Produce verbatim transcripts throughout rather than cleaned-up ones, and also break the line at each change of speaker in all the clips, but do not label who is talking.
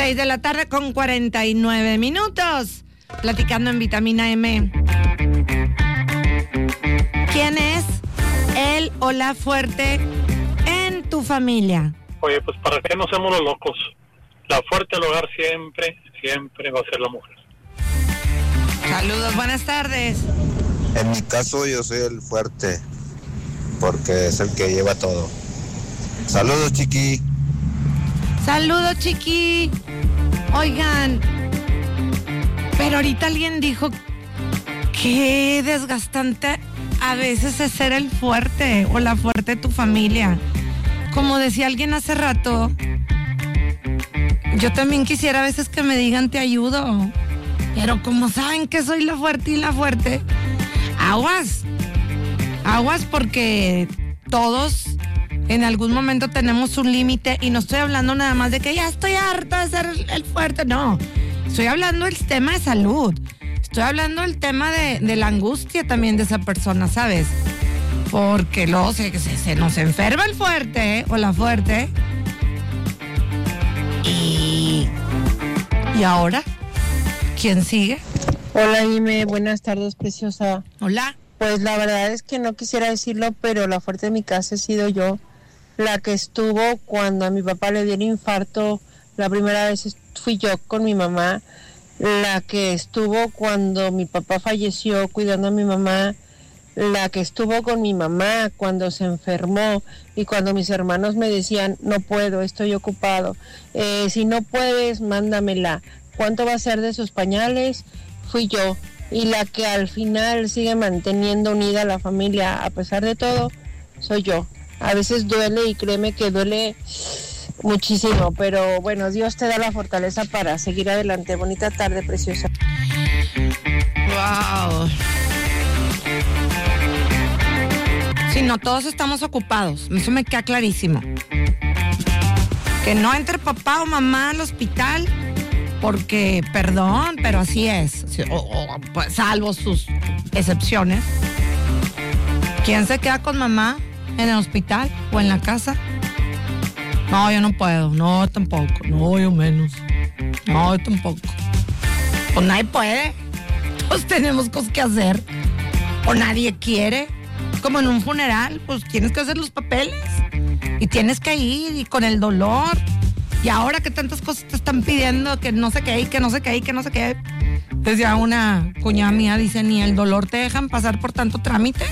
seis de la tarde con cuarenta y nueve minutos. Platicando en Vitamina M. ¿Quién es el o la fuerte en tu familia?
Oye, pues para qué no seamos los locos. La fuerte del hogar siempre, siempre va a ser la mujer.
Saludos, buenas tardes.
En mi caso yo soy el fuerte, porque es el que lleva todo. Saludos, chiqui.
Saludos, chiqui. Oigan, pero ahorita alguien dijo que desgastante a veces es ser el fuerte o la fuerte de tu familia. Como decía alguien hace rato, yo también quisiera a veces que me digan te ayudo, pero como saben que soy la fuerte y la fuerte, aguas, aguas porque todos en algún momento tenemos un límite y no estoy hablando nada más de que ya estoy harta de ser el fuerte, no, estoy hablando del tema de salud, estoy hablando del tema de, de la angustia también de esa persona, ¿sabes? Porque luego se, se, se nos enferma el fuerte, ¿eh? O la fuerte. Y... ¿Y ahora? ¿Quién sigue?
Hola, Ime. Buenas tardes, preciosa.
Hola.
Pues la verdad es que no quisiera decirlo, pero la fuerte de mi casa he sido yo. La que estuvo cuando a mi papá le dio el infarto. La primera vez fui yo con mi mamá. La que estuvo cuando mi papá falleció cuidando a mi mamá. La que estuvo con mi mamá cuando se enfermó y cuando mis hermanos me decían, no puedo, estoy ocupado. Eh, si no puedes, mándamela. ¿Cuánto va a ser de sus pañales? Fui yo. Y la que al final sigue manteniendo unida a la familia a pesar de todo, soy yo. A veces duele y créeme que duele muchísimo, pero bueno, Dios te da la fortaleza para seguir adelante. Bonita tarde, preciosa.
Wow. Sí, no, todos estamos ocupados. Eso me queda clarísimo. Que no entre papá o mamá al hospital porque, perdón, pero así es. O, o, pues, salvo sus excepciones. ¿Quién se queda con mamá en el hospital o en la casa? No, yo no puedo. No, tampoco. No, yo menos. No, yo tampoco. Pues nadie puede. Todos tenemos cosas que hacer. O nadie quiere. Como en un funeral, pues tienes que hacer los papeles y tienes que ir y con el dolor y ahora que tantas cosas te están pidiendo que no sé qué y que no sé qué y que no sé qué. Decía una cuñada mía, dice, ni el dolor te dejan pasar por tanto trámite,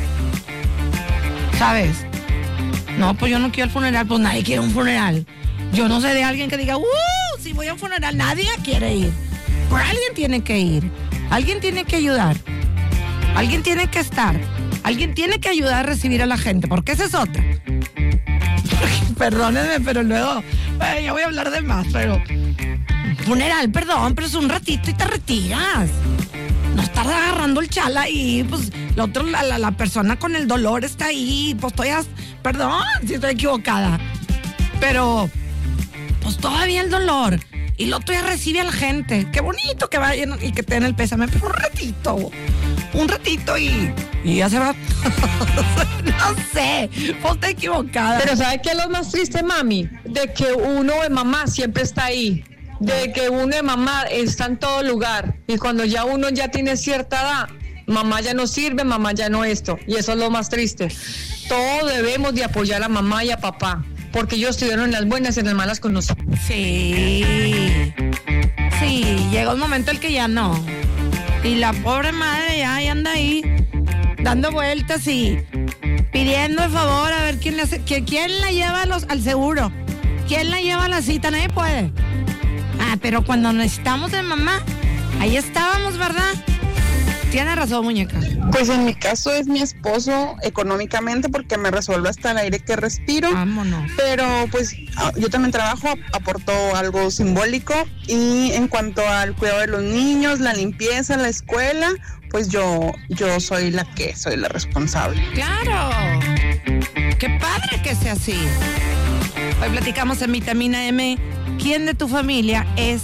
¿sabes? No, pues yo no quiero el funeral, pues nadie quiere un funeral. Yo no sé de alguien que diga, uh, si voy a un funeral, nadie quiere ir, pero alguien tiene que ir, alguien tiene que ayudar, alguien tiene que estar. Alguien tiene que ayudar a recibir a la gente, porque esa es otra. Perdónenme, pero luego, bueno, ya voy a hablar de más, pero... Funeral, perdón, pero es un ratito y te retiras. No estás agarrando el chala ahí, pues, la, otro, la, la, la persona con el dolor está ahí, pues todavía... Perdón si estoy equivocada, pero... Pues todavía el dolor. Y lo otro ya recibe a la gente. Qué bonito que vayan y que te den el pésame, pero un ratito. Un ratito y, y ya se va. No sé, vos te equivocada.
Pero ¿sabes qué es lo más triste, mami? De que uno de mamá siempre está ahí. De que uno de mamá está en todo lugar. Y cuando ya uno ya tiene cierta edad, mamá ya no sirve, mamá ya no esto. Y eso es lo más triste. Todos debemos de apoyar a mamá y a papá. Porque ellos estuvieron en las buenas y en las malas con nosotros.
Sí. Sí, llega un momento en que ya no. Y la pobre madre ya, ya anda ahí dando vueltas y pidiendo el favor a ver quién le hace, que, quién la lleva a los, al seguro, quién la lleva a la cita, nadie puede. Ah, pero cuando necesitamos de mamá, ahí estábamos, ¿verdad? Tiene razón, muñeca.
Pues en mi caso es mi esposo económicamente porque me resuelve hasta el aire que respiro.
Vámonos.
Pero pues yo también trabajo, aporto algo simbólico y en cuanto al cuidado de los niños, la limpieza, la escuela, pues yo, yo soy la que soy la responsable.
¡Claro! ¡Qué padre que sea así! Hoy platicamos en Vitamina M. ¿Quién de tu familia es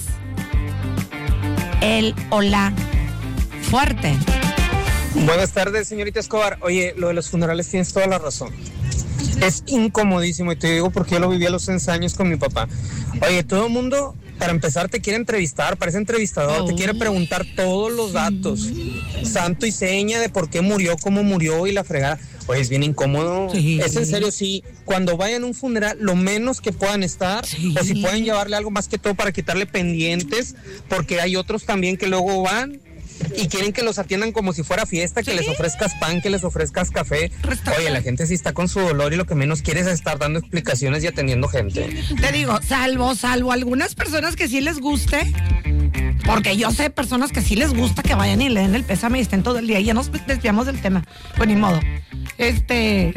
el o la fuerte?
Buenas tardes, señorita Escobar. Oye, lo de los funerales tienes toda la razón. Es incomodísimo y te digo porque yo lo viví a los once años con mi papá. Oye, todo el mundo Para empezar, te quiere entrevistar, parece entrevistador, oh. te quiere preguntar todos los datos, santo y seña de por qué murió, cómo murió y la fregada. Oye, es bien incómodo. Sí. Es en serio, sí. Cuando vayan a un funeral, lo menos que puedan estar, sí. o si pueden llevarle algo más que todo para quitarle pendientes, porque hay otros también que luego van y quieren que los atiendan como si fuera fiesta, que ¿sí? les ofrezcas pan, que les ofrezcas café. Oye, la gente sí está con su dolor y lo que menos quiere es estar dando explicaciones y atendiendo gente.
Te digo, salvo, salvo algunas personas que sí les guste, porque yo sé personas que sí les gusta que vayan y le den el pésame y estén todo el día y ya nos desviamos del tema. Pues ni modo. Este...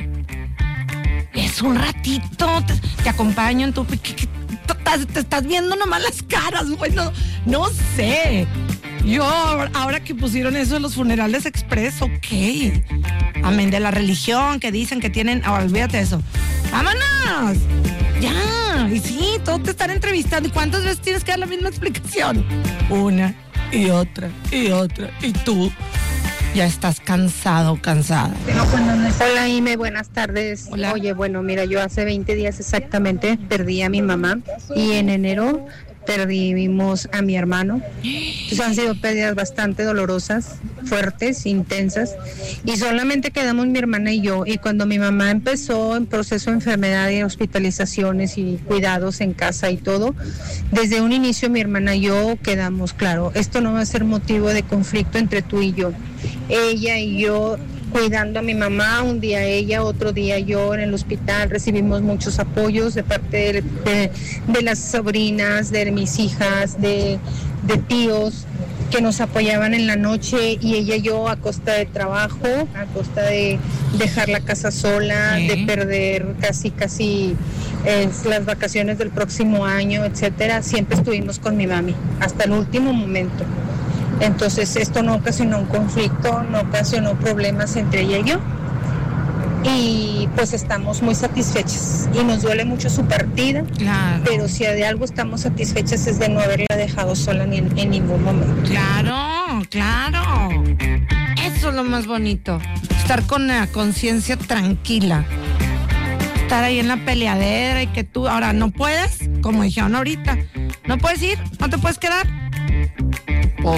Es un ratito, te, te acompaño en tu... ¿qué, qué, te, te estás viendo nomás las caras, güey, no, no sé. Yo, ahora que pusieron eso de los funerales express, ok. Amén de la religión, que dicen que tienen... Ahora, olvídate de eso. ¡Vámonos! Ya, y sí, todos te están entrevistando. ¿Y cuántas veces tienes que dar la misma explicación? Una, y otra, y otra, y tú... Ya estás cansado, cansada.
Hola, Ime, buenas tardes. Hola. Oye, bueno, mira, yo hace veinte días exactamente perdí a mi mamá y en enero perdimos a mi hermano. Entonces han sido pérdidas bastante dolorosas, fuertes, intensas, y solamente quedamos mi hermana y yo. Y cuando mi mamá empezó en proceso de enfermedad y hospitalizaciones y cuidados en casa y todo, desde un inicio mi hermana y yo quedamos claro, esto no va a ser motivo de conflicto entre tú y yo. Ella y yo cuidando a mi mamá, un día ella, otro día yo en el hospital. Recibimos muchos apoyos de parte de, de, de las sobrinas, de mis hijas, de, de tíos que nos apoyaban en la noche, y ella y yo a costa de trabajo, a costa de dejar la casa sola, ¿sí? de perder casi casi eh, las vacaciones del próximo año, etcétera. Siempre estuvimos con mi mami hasta el último momento. Entonces esto no ocasionó un conflicto, no ocasionó problemas entre ella y yo, y pues estamos muy satisfechas y nos duele mucho su partida, claro. Pero si de algo estamos satisfechas es de no haberla dejado sola ni en, en ningún momento.
Claro, claro, eso es lo más bonito, estar con la conciencia tranquila, estar ahí en la peleadera y que tú ahora no puedes, como dijeron ahorita, no puedes ir, no te puedes quedar. Pues,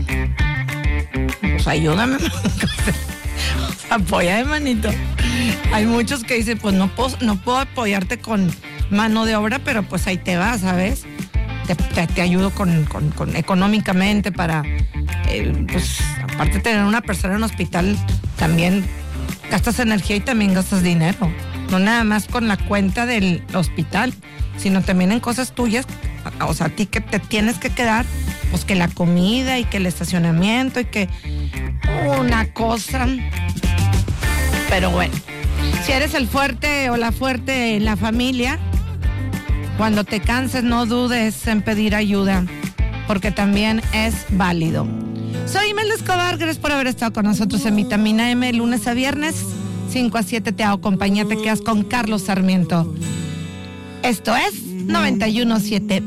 pues ayúdame, apóyame, manito. Hay muchos que dicen, pues no puedo, no puedo apoyarte con mano de obra, pero pues ahí te vas, ¿sabes? Te, te, te ayudo con, con, con económicamente para, eh, pues, aparte de tener una persona en hospital, también gastas energía y también gastas dinero. No nada más con la cuenta del hospital, sino también en cosas tuyas, o sea, a ti que te tienes que quedar, pues que la comida y que el estacionamiento y que una cosa. Pero bueno, si eres el fuerte o la fuerte en la familia, cuando te canses no dudes en pedir ayuda, porque también es válido. Soy Mel Escobar, gracias por haber estado con nosotros en Vitamina M, lunes a viernes, cinco a siete te hago compañía, te quedas con Carlos Sarmiento. Esto es noventa y uno punto siete